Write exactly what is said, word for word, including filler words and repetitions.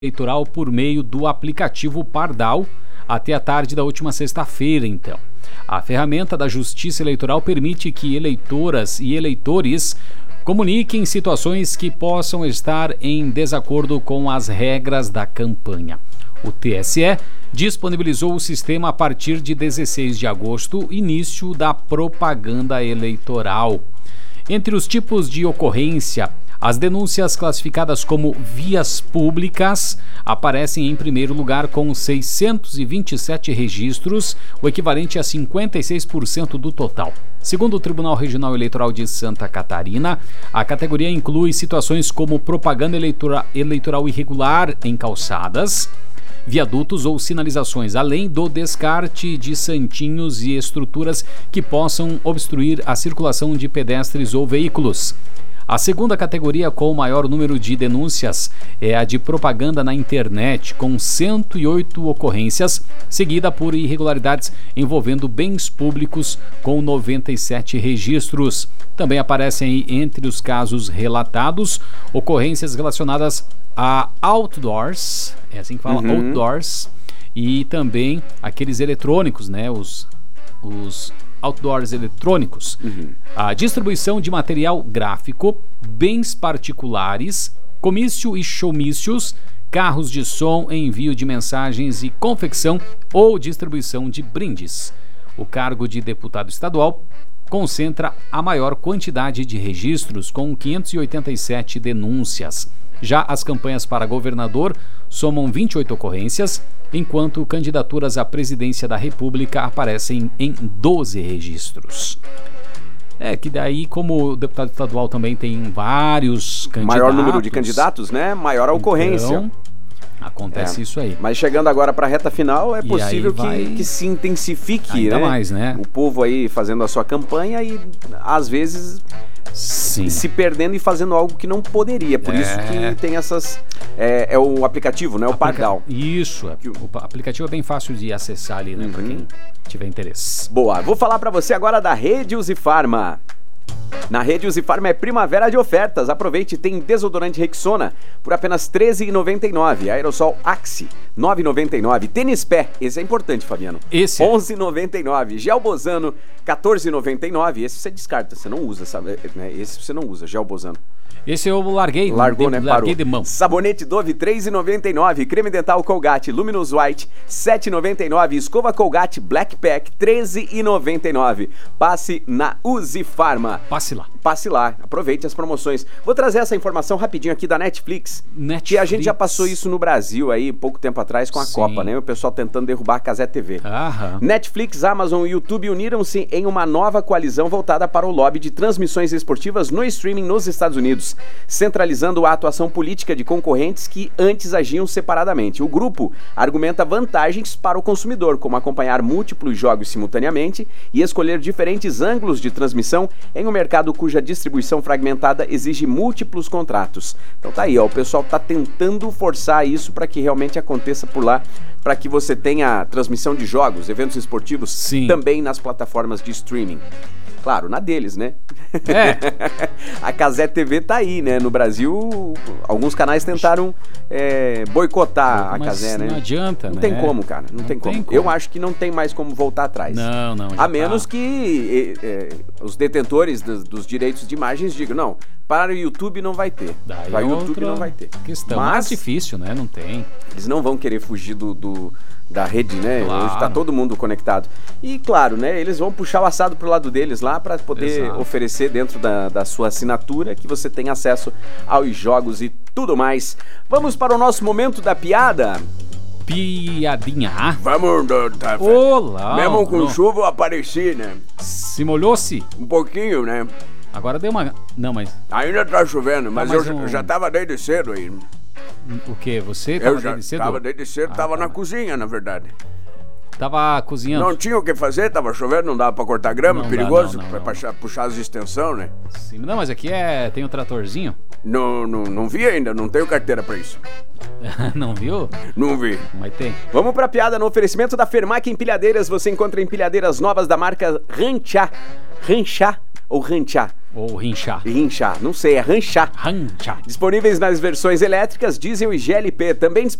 eleitoral por meio do aplicativo Pardal até a tarde da última sexta-feira, então. A ferramenta da Justiça Eleitoral permite que eleitoras e eleitores comuniquem situações que possam estar em desacordo com as regras da campanha. O T S E disponibilizou o sistema a partir de dezesseis de agosto, início da propaganda eleitoral. Entre os tipos de ocorrência, as denúncias classificadas como vias públicas aparecem em primeiro lugar com seiscentos e vinte e sete registros, o equivalente a cinquenta e seis por cento do total. Segundo o Tribunal Regional Eleitoral de Santa Catarina, a categoria inclui situações como propaganda eleitora- eleitoral irregular em calçadas, viadutos ou sinalizações, além do descarte de santinhos e estruturas que possam obstruir a circulação de pedestres ou veículos. A segunda categoria com o maior número de denúncias é a de propaganda na internet, com cento e oito ocorrências, seguida por irregularidades envolvendo bens públicos, com noventa e sete registros. Também aparecem entre os casos relatados ocorrências relacionadas a outdoors, é assim que fala, Uhum. outdoors, e também aqueles eletrônicos, né, os, os outdoors eletrônicos, Uhum. a distribuição de material gráfico, bens particulares, comício e showmícios, carros de som, envio de mensagens e confecção ou distribuição de brindes. O cargo de deputado estadual concentra a maior quantidade de registros, com quinhentas e oitenta e sete denúncias. Já as campanhas para governador somam vinte e oito ocorrências, enquanto candidaturas à presidência da República aparecem em doze registros. É que daí, como o deputado estadual também tem vários candidatos... Maior número de candidatos, né? Maior a ocorrência. Então, acontece É. isso aí. Mas chegando agora para a reta final, é E possível aí vai- que, que se intensifique, Ainda né? mais, né? O povo aí fazendo a sua campanha e, às vezes, Sim. se perdendo e fazendo algo que não poderia. Por É. isso que tem essas... É, é o aplicativo, né? O Aplica- Pardal. Isso. é- O pa- aplicativo é bem fácil de acessar ali, né? Para Uhum. quem tiver interesse. Boa, vou falar para você agora da Rede Uzifarma. Na Rede Uzifarma é primavera de ofertas. Aproveite, tem desodorante Rexona por apenas treze reais e noventa e nove centavos. Aerosol Axe, nove reais e noventa e nove centavos. Tênis Pé, esse é importante, Fabiano. Esse é. onze reais e noventa e nove centavos. Gel Bosano, quatorze reais e noventa e nove centavos. Esse você descarta, você não usa, sabe? Né? Esse você não usa, Gel Bosano. Esse eu larguei. Largou, de, né? Larguei Parou. de mão. Sabonete Dove, três reais e noventa e nove centavos. Creme dental Colgate Luminous White, sete reais e noventa e nove centavos. Escova Colgate Black Pack, treze reais e noventa e nove centavos. Passe na Uzifarma. Passe lá. Passe lá, aproveite as promoções. Vou trazer essa informação rapidinho aqui da Netflix. Netflix. Que a gente já passou isso no Brasil aí, pouco tempo atrás, com a Sim. Copa, né? O pessoal tentando derrubar a Cazé T V. Aham. Netflix, Amazon e YouTube uniram-se em uma nova coalizão voltada para o lobby de transmissões esportivas no streaming nos Estados Unidos, centralizando a atuação política de concorrentes que antes agiam separadamente. O grupo argumenta vantagens para o consumidor, como acompanhar múltiplos jogos simultaneamente e escolher diferentes ângulos de transmissão em um mercado cuja distribuição fragmentada exige múltiplos contratos. Então tá aí, ó, o pessoal tá tentando forçar isso para que realmente aconteça por lá, para que você tenha transmissão de jogos, eventos esportivos, Sim. também nas plataformas de streaming. Claro, na deles, né? É. A Cazé T V tá aí, né? No Brasil, alguns canais tentaram é, boicotar a Mas Cazé, né? não adianta, Não né? tem como, cara. Não, Não tem, tem como. como. Eu acho que não tem mais como voltar atrás. Não, não. já A menos tá. que é, é, os detentores dos, dos direitos de imagens digam, não, para o YouTube não vai ter. Daí Para é o YouTube outra não vai ter. questão. Mas Mais difícil, né? Não tem. eles não vão querer fugir do, do- da rede, né? Claro. Hoje tá todo mundo conectado. E claro, né? Eles vão puxar o assado pro lado deles lá para poder Exato. oferecer dentro da, da sua assinatura que você tem acesso aos jogos e tudo mais. Vamos para o nosso momento da piada? Piadinha. Vamos, tá, Olá. mesmo com Bruno. chuva eu apareci, né? Se molhou-se? Um pouquinho, né? Agora deu uma... Não, mas... Ainda tá chovendo, mas, mas eu um- já, já tava desde cedo aí. O quê? Você tava Eu já desde cedo? tava desde cedo, Ah, tava tá. na cozinha, na verdade. Tava cozinhando? Não tinha o que fazer, tava chovendo, não dava pra cortar grama, Não dá, perigoso, não, não, pra não. puxar, puxar as extensões, né? Sim, não, mas aqui é... Tem o tratorzinho. Não, não, não vi ainda, não tenho carteira pra isso. Não viu? Não vi. Mas tem. Vamos pra piada no oferecimento da Fermac Empilhadeiras. Você encontra empilhadeiras novas da marca Ranchá. Ranchá. ou ranchar? Ou rinchar. Rinchar, não sei, é ranchar. Ranchar. Disponíveis nas versões elétricas, diesel e G L P. Também